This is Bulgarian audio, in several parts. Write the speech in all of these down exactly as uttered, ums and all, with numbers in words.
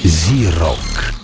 Зирок.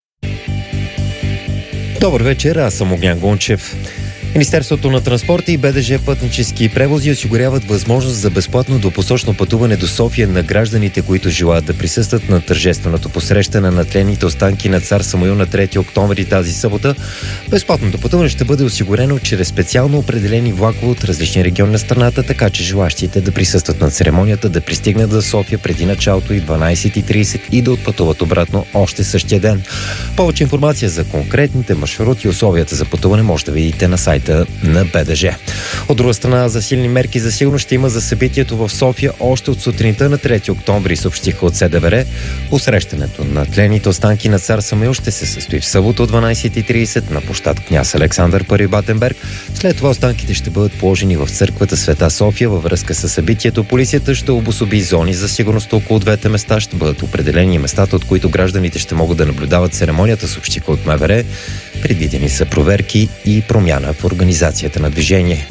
Добър вечер, аз съм Огнян Гончев. Министерството на транспорта и БДЖ пътнически превози осигуряват възможност за безплатно двупосочно пътуване до София на гражданите, които желаят да присъстват на тържественото посрещане на тленните останки на цар Самуил на трети октомври тази събота. Безплатното пътуване ще бъде осигурено чрез специално определени влакове от различни региони на страната, така че желащите да присъстват на церемонията да пристигнат до София преди началото и дванайсет и трийсет и да отпътуват обратно още същия ден. Повече информация за конкретните маршрути и условията за пътуване може да видите на сайта на БДЖ. От друга страна, засилени мерки за сигурност ще има за събитието в София още от сутринта на трети октомври, съобщиха от СДВР. Посрещането на тлените останки на цар Самуил ще се състои в събота от дванайсет и трийсет на площад Княз Александър Първи Батенберг. След това останките ще бъдат положени в църквата Света София. Във връзка с събитието, полицията ще обособи зони за сигурност около двете места. Ще бъдат определени местата, от които гражданите ще могат да наблюдават церемонията, съобщиха от МВР. Предвидени са проверки и промяна в организацията на движение.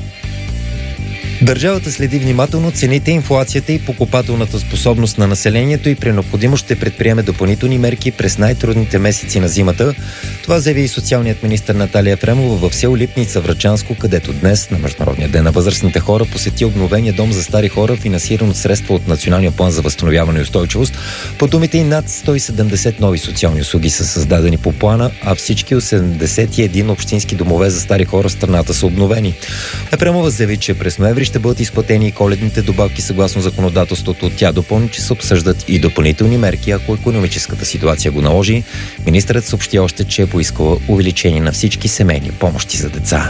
Държавата следи внимателно цените, инфлацията и покупателната способност на населението и при необходимост ще предприеме допълнителни мерки през най-трудните месеци на зимата. Това заяви и социалният министър Наталия Ефремова в село Липница, Врачанско, където днес на Международния ден на възрастните хора посети обновения дом за стари хора, финансиран от средства от Националния план за възстановяване и устойчивост. По думите и над сто и седемдесет нови социални услуги са създадени по плана, а всички от седемдесет и един общински домове за стари хора в страната са обновени. Ефремова заяви, че през ноември ще бъдат изплатени и коледните добавки съгласно законодателството. Тя допълни, че се обсъждат и допълнителни мерки, ако икономическата ситуация го наложи. Министърът съобщи още, че е поискала увеличение на всички семейни помощи за деца.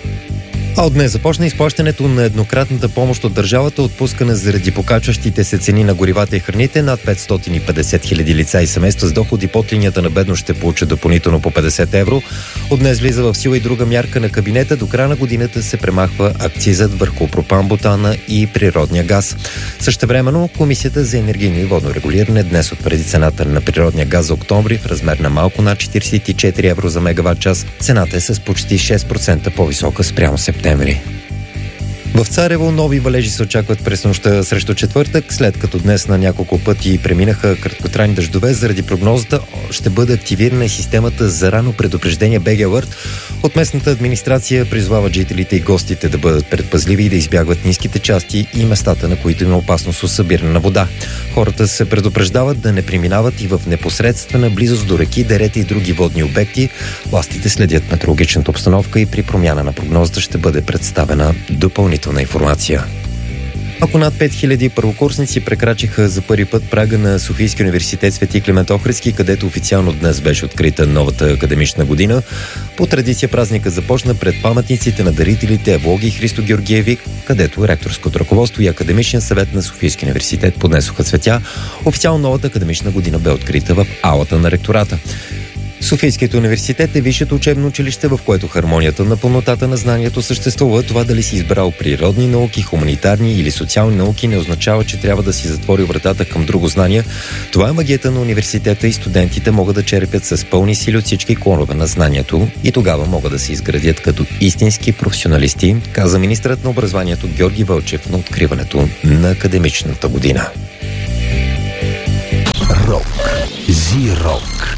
А от днес започна изплащането на еднократната помощ от държавата, отпускана заради покачващите се цени на горивата и храните. Над петстотин и петдесет хиляди лица и семейства с доходи под линията на бедност ще получат допълнително по петдесет евро. От днес влиза в сила и друга мярка на кабинета. До края на годината се премахва акцизът върху пропан-бутана и природния газ. Същевременно Комисията за енергийно и водно регулиране днес отпреди цената на природния газ за октомври в размер на малко над четирийсет и четири евро за мегаватт час. Цената е с почти шест процента по-висока спрямо септември. В Царево нови валежи се очакват през нощта срещу четвъртък, след като днес на няколко пъти преминаха краткотрайни дъждове. Заради прогнозата ще бъде активирана и системата за рано предупреждение би джи Alert. От местната администрация призвават жителите и гостите да бъдат предпазливи и да избягват ниските части и местата, на които има опасност от събиране на вода. Хората се предупреждават да не преминават и в непосредствена близост до реки, дерета и други водни обекти. Властите следят метеорологичната обстановка и при промяна на прогнозата ще бъде представена допълнителна информация. Ако над пет хиляди първокурсници прекрачиха за първи път прага на Софийския университет Свети Климент Охридски, където официално днес беше открита новата академична година. По традиция празникът започна пред паметниците на дарителите Евлоги и Христо Георгиеви, където ректорското ръководство и академичен съвет на Софийския университет поднесоха цветя. Официално новата академична година бе открита в аулата на ректората. Софийският университет е висшето учебно училище, в което хармонията на пълнотата на знанието съществува. Това дали си избрал природни науки, хуманитарни или социални науки не означава, че трябва да си затвори вратата към друго знание. Това е магията на университета и студентите могат да черпят с пълни сили от всички клонове на знанието и тогава могат да се изградят като истински професионалисти, каза министърът на образованието Георги Вълчев на откриването на академичната година. Рок. Зирок.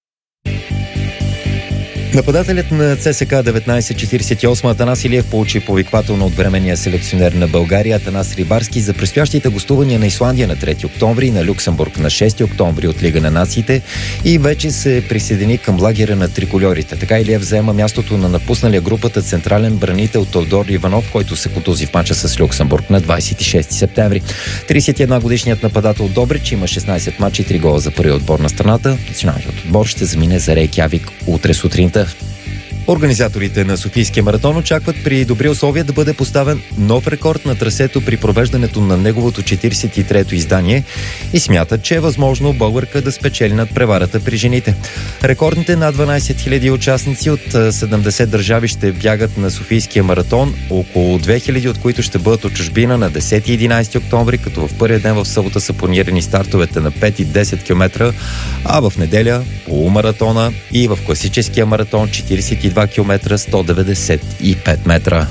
Нападателят на ЦСКА деветнайсет четирийсет и осем Атанас Илиев получи повиквателно от временния селекционер на България Атанас Рибарски за предстоящите гостувания на Исландия на трети октомври и на Люксембург на шести октомври от Лига на нациите и вече се присъедини към лагера на трикольорите. Така Илиев заема мястото на напусналия групата централен бранител Тодор Иванов, който се контузи в мача с Люксембург на двайсет и шести септември. трийсет и една годишният нападател Добрич има шестнайсет мача и три гола за първи отбор на страната. Националният отбор ще замине за Рейкявик утре сутринта. Организаторите на Софийския маратон очакват при добри условия да бъде поставен нов рекорд на трасето при провеждането на неговото четирийсет и трето издание и смятат, че е възможно българка да спечели над преварата при жените. Рекордните над дванайсет хиляди участници от седемдесет държави ще бягат на Софийския маратон, около две хиляди от които ще бъдат от чужбина на десети и единайсети октомври, като в първия ден в събота са планирани стартовете на пет и десет километра, а в неделя полумаратона и в класическия маратон четирийсет и два километра сто деветдесет и пет метра.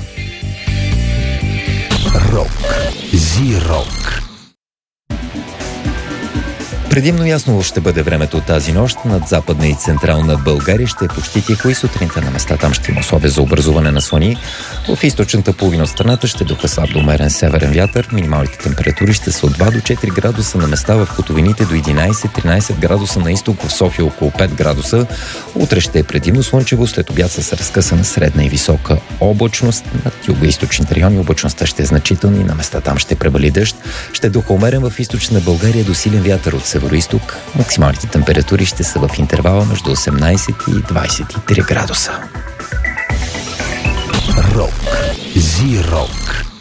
Рок. Зирок. Предимно ясно ще бъде времето от тази нощ. Над западна и централна България ще е почти тихо и сутринта на места там ще има условия за образуване на слани. В източната половина от страната ще духа слаб до умерен северен вятър. Минималните температури ще са от два до четири градуса на места, в котовините до единайсет-тринайсет градуса на изток, в София около пет градуса. Утре ще е предимно слънчево, след обяд с разкъсана средна и висока облачност. Над юго-източните райони облачността ще е значителна и на места там ще превали дъжд. Ще духа умерен в източна България до силен вятър от северо-исток. Максималните температури ще са в интервала между осемнайсет и двайсет и три градуса. Рок. Зи-рок.